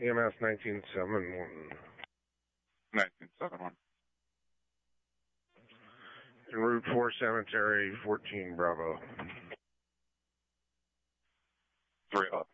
EMS 1971. 1971. En route 4 Cemetery, 14 Bravo. 3 up.